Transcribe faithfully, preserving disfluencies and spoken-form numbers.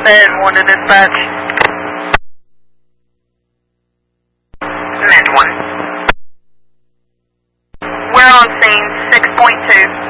Med one to dispatch. Med one. We're on scene, six point two.